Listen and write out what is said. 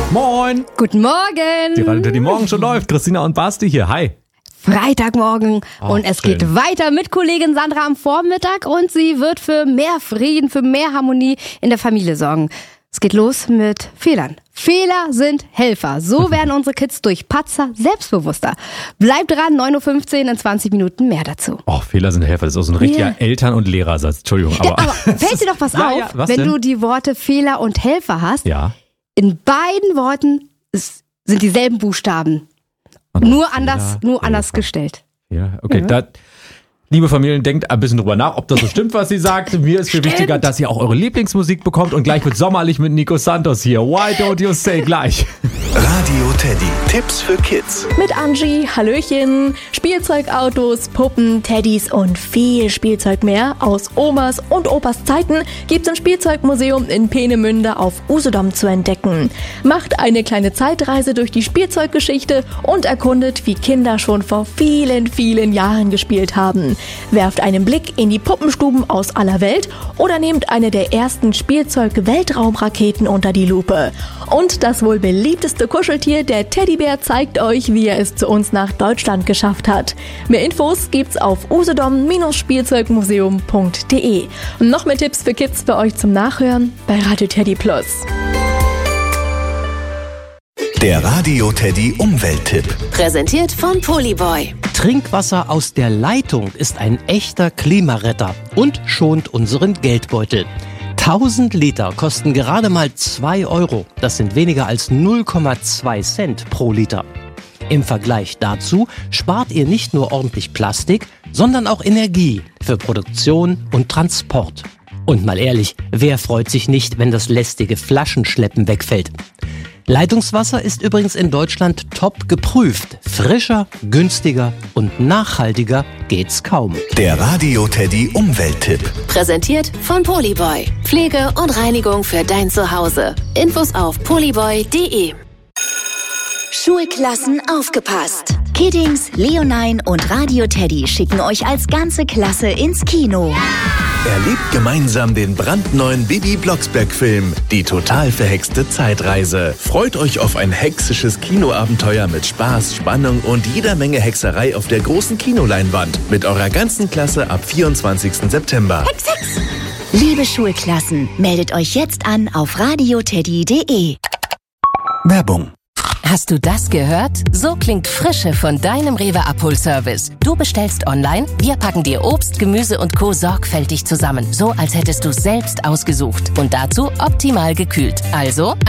Moin. Guten Morgen. Die Radio Teddy Morgen schon läuft. Christina und Basti hier. Hi. Freitagmorgen und es schön. geht weiter mit Kollegin Sandra am Vormittag und sie wird für mehr Frieden, für mehr Harmonie in der Familie sorgen. Es geht los mit Fehlern. Fehler sind Helfer. So werden unsere Kids durch Patzer selbstbewusster. Bleibt dran, 9.15 Uhr, in 20 Minuten mehr dazu. Oh, Fehler sind Helfer. Das ist auch so ein richtiger Eltern- und Lehrersatz. Entschuldigung. Ja, aber fällt dir doch was auf, ja, was wenn denn? du die Worte Fehler und Helfer hast? Ja. In beiden Worten sind dieselben Buchstaben. Und Nur anders Helfer. gestellt. Ja, okay. Da, liebe Familien, denkt ein bisschen drüber nach, ob das so stimmt, was sie sagt. Mir ist viel wichtiger, dass ihr auch eure Lieblingsmusik bekommt. Und gleich wird sommerlich mit Nico Santos hier. Why don't you say gleich? Radio Teddy. Tipps für Kids. Mit Angie, Hallöchen, Spielzeugautos, Puppen, Teddys und viel Spielzeug mehr aus Omas und Opas Zeiten gibt's im Spielzeugmuseum in Peenemünde auf Usedom zu entdecken. Macht eine kleine Zeitreise durch die Spielzeuggeschichte und erkundet, wie Kinder schon vor vielen, vielen Jahren gespielt haben. Werft einen Blick in die Puppenstuben aus aller Welt oder nehmt eine der ersten Spielzeug-Weltraumraketen unter die Lupe. Und das wohl beliebteste Kuscheltier, der Teddybär, zeigt euch, wie er es zu uns nach Deutschland geschafft hat. Mehr Infos gibt's auf usedom-spielzeugmuseum.de. Und noch mehr Tipps für Kids für euch zum Nachhören bei Radio Teddy Plus. Der Radio Teddy Umwelttipp. Präsentiert von Polyboy. Trinkwasser aus der Leitung ist ein echter Klimaretter und schont unseren Geldbeutel. 1000 Liter kosten gerade mal 2 Euro. Das sind weniger als 0,2 Cent pro Liter. Im Vergleich dazu spart ihr nicht nur ordentlich Plastik, sondern auch Energie für Produktion und Transport. Und mal ehrlich, wer freut sich nicht, wenn das lästige Flaschenschleppen wegfällt? Leitungswasser ist übrigens in Deutschland top geprüft. Frischer, günstiger und nachhaltiger geht's kaum. Der Radio Teddy Umwelttipp. Präsentiert von Polyboy. Pflege und Reinigung für dein Zuhause. Infos auf polyboy.de. Schulklassen aufgepasst. Kiddings, Leonine und Radio Teddy schicken euch als ganze Klasse ins Kino. Erlebt gemeinsam den brandneuen Bibi Blocksberg-Film Die total verhexte Zeitreise. Freut euch auf ein hexisches Kinoabenteuer mit Spaß, Spannung und jeder Menge Hexerei auf der großen Kinoleinwand. Mit eurer ganzen Klasse ab 24. September. Hex, Hex. Liebe Schulklassen, meldet euch jetzt an auf radioteddy.de. Werbung. Hast du das gehört? So klingt Frische von deinem Rewe-Abholservice. Du bestellst online, wir packen dir Obst, Gemüse und Co. sorgfältig zusammen. So, als hättest du es selbst ausgesucht. Und dazu optimal gekühlt. Also